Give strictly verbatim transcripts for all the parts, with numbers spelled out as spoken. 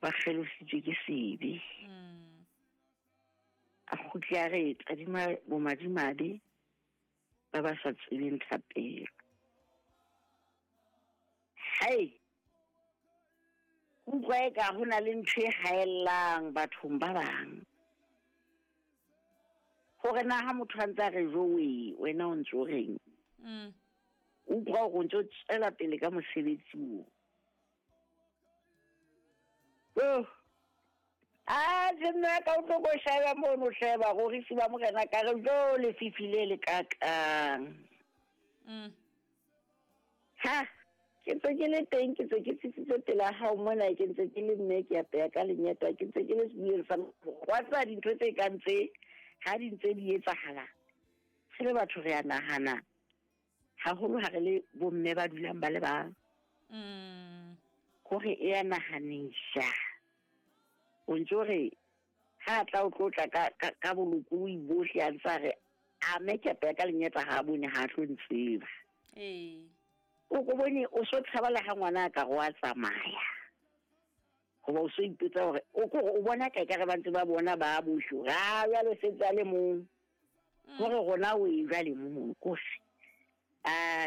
ba kgelositswe ke sebe Mm. a khutli a re tadima bomadimadi ba ba sa tsebeng thapelo. Hai utlwa e ka ho na le ntho e haellang bathong ba bang hore na ha motho a ntse a re jowe wena o ntse o reng Mm. utlwa go ntse o tsela pele ka mosebetsi o. Oh a jena ka o tlo go sheba mo no sheba go re siba mo kana ka re jo le fifile le kakang. Mm. Ha ke tse ke le teng ke tse ke tsitsitse pela ha o mona ke ntse ke le mme ke apea ka lenyata ke tse ke le sebile sa wa tsa dintho tse kantse ha di ntse di etsahala se le batho re a nahana ha holo ha re le bomme ba dulang ba le ba Mm. hore e ya nahanisha o ntse ha tla o tlotla ka ka bolokoi bohle a ntsa re a me ke apea ka lenyata ha bone ha tlo ntseba. Eh. O go bone o so tlhabala ha ngwana ka go a tsamaya go ba o so ipetsa hore o go o bona ka ka re ba ntse ba bona ba busho ha ya le setsa le mo gore gona o e jwa le mo go se a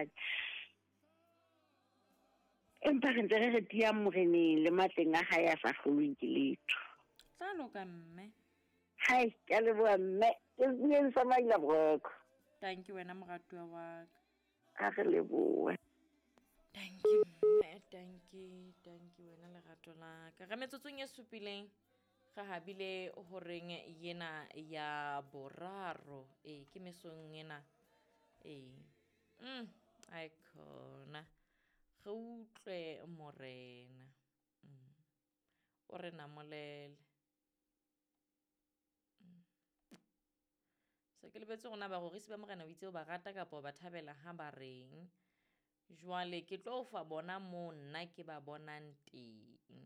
empa re ntse re tia moreneng le matleng a hae a sa hlolweng ke letho Tla loka mme. hai ka le bua mme ke buen sa maila broko Thank you wena moratuwa wa ka. a re le bua. Thank you mme, thank you, thank you wena lerato la ka. Ga metsotsong e supileng ga habile ho reng yena ya boraro eh ke mesong ena eh mm ai khona ge utlwe morena mm o re namolele so ke lebetse gona ba go re se ba morena o itse o ba rata kapo ba thabela ha ba reng jwale ke tlo fa bona mo nna ke ba bonang teng